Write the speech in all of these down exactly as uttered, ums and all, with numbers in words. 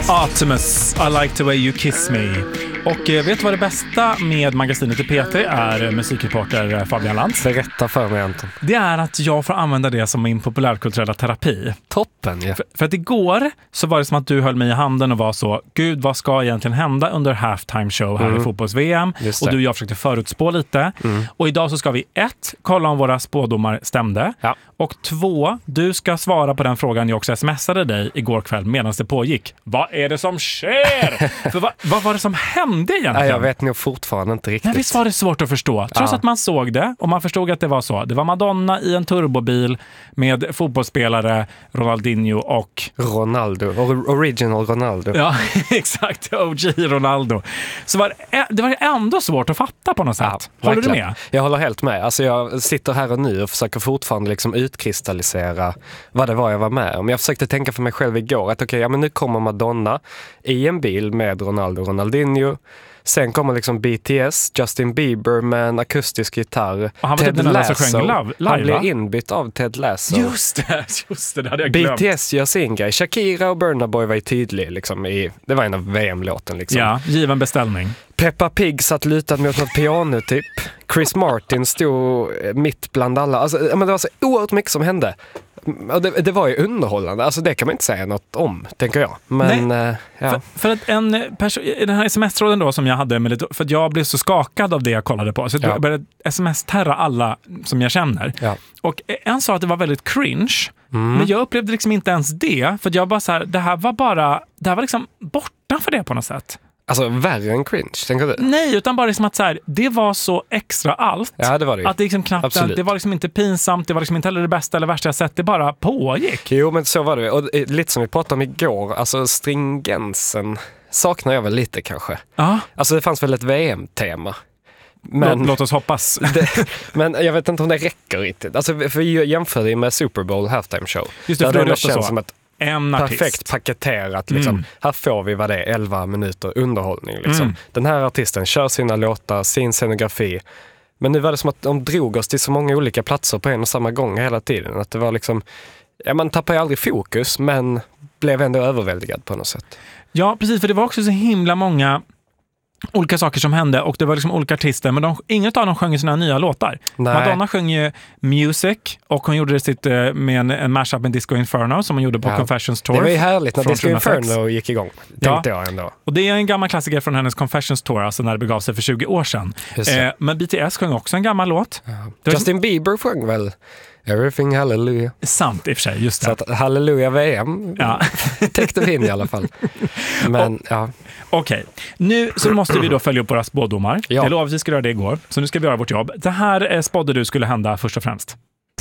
Artemis, I like the way you kiss me. Och vet du vad det bästa med magasinet i P T är, musikreporter Fabian Lantz? Berätta för mig, Anton. Det är att jag får använda det som min populärkulturella terapi. Toppen, ja. För, för att igår så var det som att du höll mig i handen och var så, gud, vad ska egentligen hända under halftime show här mm. i fotbolls-V M? Och du och jag försökte förutspå lite. Mm. Och idag så ska vi ett, kolla om våra spådomar stämde. Ja. Och två, du ska svara på den frågan jag också smsade dig igår kväll medan det pågick. Vad är det som sker? För vad, vad var det som hände egentligen? Nej, jag vet nog fortfarande inte riktigt. Men visst var det svårt att förstå. Trots ja. att man såg det och man förstod att det var så. Det var Madonna i en turbobil med fotbollsspelare Ronaldinho och... Ronaldo. Original Ronaldo. Ja, exakt. O G Ronaldo. Så var det, det var ändå svårt att fatta på något sätt. Ja, håller verkligen. Du med? Jag håller helt med. Alltså jag sitter här och nu och försöker fortfarande liksom utkristallisera vad det var jag var med om. Jag försökte tänka för mig själv igår att okej, okay, ja, men nu kommer Madonna i en bil med Ronaldo och Ronaldinho. Sen kommer liksom B T S, Justin Bieber med en akustisk gitarr. Och han var Ted Lasso. Live, han blev inbytt av Ted Lasso. Just det, just det, det hade jag glömt. B T S gör sin grej. Shakira och Burna Boy var ju tydlig liksom i, det var en av V M-låten liksom. Ja, given beställning. Peppa Pig satt lutad mot något piano typ. Chris Martin stod mitt bland alla. Alltså, men det var så oerhört mycket som hände. Det, det var ju underhållande. Alltså det kan man inte säga något om, tänker jag. Men, äh, ja. för, för att en perso- den här sms-tråden då som jag hade med lite, för att jag blev så skakad av det jag kollade på. Så ja. jag började sms-terra alla som jag känner. Ja. Och en sa att det var väldigt cringe. Mm. Men jag upplevde liksom inte ens det. För att jag bara så här, det här var bara, det här var liksom borta för det på något sätt. Alltså värre än cringe, tänker du? Nej, utan bara liksom att så här, det var så extra allt. Ja, det var det ju. Att det liksom knappt, det var liksom inte pinsamt, det var liksom inte heller det bästa eller värsta jag sett, det bara pågick. Jo, men så var det. Och lite som vi pratade om igår, alltså stringensen saknar jag väl lite kanske. Ja. Alltså det fanns väl ett V M-tema. Men, låt, låt oss hoppas. Det, men jag vet inte om det räcker riktigt. Alltså för vi jämför med Super Bowl halftime show. Just det, för det, det känns så. som ett En perfekt artist. paketerat liksom. Mm. Här får vi vad det är, elva minuter underhållning liksom. Mm. Den här artisten kör sina låtar, sin scenografi. Men nu var det som att de drog oss till så många olika platser på en och samma gång hela tiden. Att det var liksom, ja, man tappar ju aldrig fokus, men blev ändå överväldigad på något sätt. Ja, precis, för det var också så himla många olika saker som hände och det var liksom olika artister, men de, inget av dem sjöng sina nya låtar. Nej. Madonna sjöng ju Music och hon gjorde det sitt med en, en mashup med Disco Inferno som hon gjorde på ja. Confessions Tour. Det var ju härligt när Disco Inferno gick igång, tänkte ja. jag ändå. Och det är en gammal klassiker från hennes Confessions Tour, alltså när det begav sig för tjugo år sedan. Eh, men B T S sjöng också en gammal låt. Ja. Justin som... Bieber sjöng väl Everything Hallelujah. Sant i och för sig, just det. Så att Hallelujah V M ja. täckte vi in i alla fall. Men och, ja. Okej, okay. Nu så måste vi då följa upp våra spådomar. Ja. Det lovade vi skulle göra det igår, så nu ska vi göra vårt jobb. Det här spådde du skulle hända först och främst.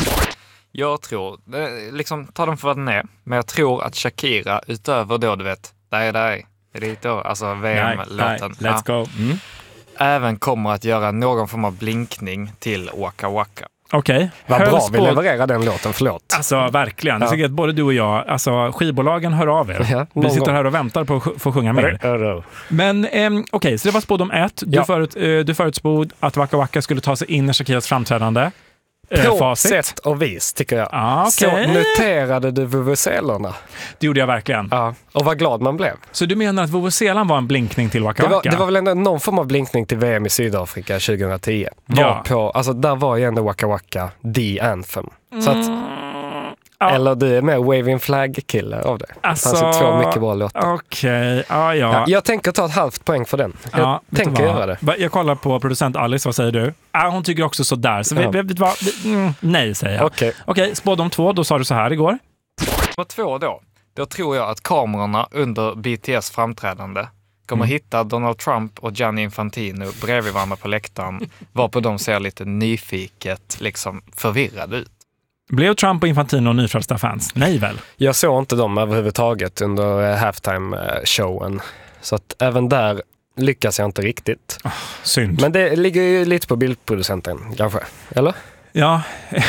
Jag tror, liksom ta dem för vad den är, men jag tror att Shakira utöver då, du vet, där där är det då, alltså V M-låten. Nej, let's go. Mm. Även kommer att göra någon form av blinkning till Waka Waka. Okej. Okay. Vad bra vi levererar den låten, förlåt. Alltså verkligen. Ja. Jag tycker att både du och jag, alltså skivbolagen hör av er. Ja, vi sitter här och väntar på att få sjunga mer. Men eh, okej, okay, så det var spådom ett. Du, ja. förut, eh, du förutspod att Waka Waka skulle ta sig in i Shakiras framträdande. På sätt och vis, tycker jag. Ah, okay. Så noterade du vuvuzelerna. Det gjorde jag verkligen. Ja, och vad glad man blev. Så du menar att vuvuzelan var en blinkning till Waka Waka? Det var, det var väl ändå någon form av blinkning till V M i Sydafrika tjugohundratio. Var ja. på, alltså där var ju ändå Waka Waka the anthem. Så att, ja. Eller du är med Waving Flag-kille av det. Alltså, det fanns ju två mycket bra låtar. Okej, okay. ah, ja. ja. Jag tänker ta ett halvt poäng för den. Jag ja, tänker göra det. Jag kollar på producent Alice, vad säger du? Ah, hon tycker också så där. Så ja. vi, vi, vi, mm, nej, säger jag. Okej, okay. okay, spådom två, då sa du så här igår. På två då, då tror jag att kamerorna under B T S framträdande kommer mm. hitta Donald Trump och Gianni Infantino bredvid varandra på läktaren, varpå de ser lite nyfiket, liksom förvirrade ut. Blev Trump och Infantino nyfrälsta fans? Nej väl? Jag såg inte dem överhuvudtaget under halftime-showen. Så att även där lyckas jag inte riktigt. Oh, synd. Men det ligger ju lite på bildproducenten, kanske. Eller? Ja,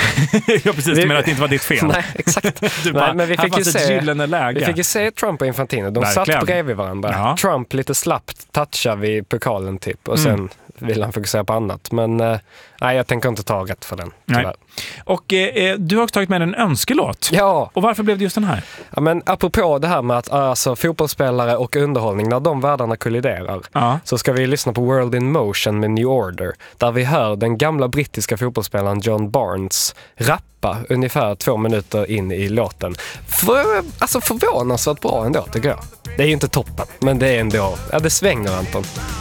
ja precis. Du menar att det inte var ditt fel. Nej, exakt. Du bara, Nej, men vi fick ju se, vi fick ju se Trump och Infantino. De Verkligen. satt bredvid varandra. Ja. Trump lite slappt touchar vid pokalen typ. Och sen mm. vill han fokusera på annat. Men eh, nej, jag tänker inte ta rätt för den, tyvärr. Nej. Och eh, du har också tagit med en önskelåt. Ja. Och varför blev det just den här? Ja, men apropå det här med att alltså, fotbollsspelare och underhållning, när de världarna kolliderar, ja. så ska vi lyssna på World in Motion med New Order, där vi hör den gamla brittiska fotbollsspelaren John Barnes rappa ungefär två minuter in i låten. För, alltså förvånansvärt bra ändå, tycker jag. Det är ju inte toppen, men det är ändå, ja, det svänger, Anton.